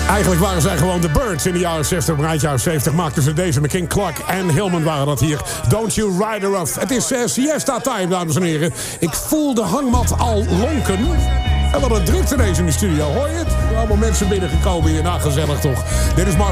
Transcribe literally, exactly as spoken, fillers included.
Eigenlijk waren zij gewoon de Birds in de jaren zestig. Maar eind jaren zeventig maakten ze deze met King Clark en Hillman waren dat hier. Don't You Ride Her Off. Het is uh, siesta time, dames en heren. Ik voel de hangmat al lonken. En wat een drukte ineens in de studio, hoor je het? Allemaal mensen binnengekomen hier. Nou, gezellig toch. Dit is maar